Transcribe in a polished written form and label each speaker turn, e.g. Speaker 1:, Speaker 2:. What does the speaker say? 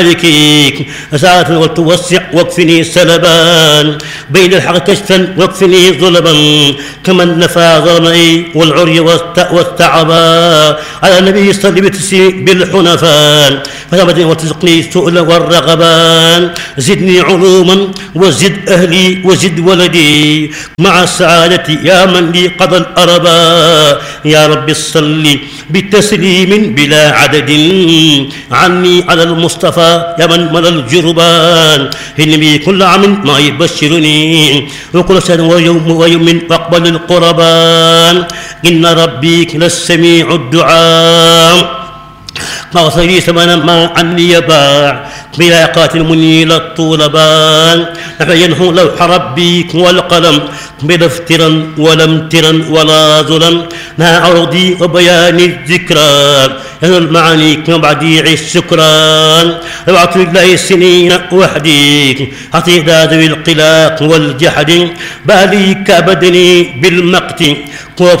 Speaker 1: مالكيك ساعة وتوسع واكفني سلبا بين الحق كشفا واكفني ظلبا كمن نفى ظلمي والعري والتعبا على النبي صلى بالحنفاء فثبت وتزقني السؤل والرغبان زدني علوما وزد أهلي وزد ولدي مع السعادة يا من لي قضى الأربا يا رب صل بتسليم بلا عدد عني على المصطفى يا من ملى الجربان إني كل عام ما يبشرني وكل سنة ويوم أقبل القربان إن ربي للسميع الدعاء مغفر لي ثمنا ما عني يباع بلا قاتل منيل الطولبان ينهو لوح ربي والقلم بلا افترا ولا امترا ولا ظلم لا عرضي وبيان الذكرى المعاني كبديع السكران ابعث لله السنين وحدي حتى ذوي القلاق والجحد بالي كبدني بالمقت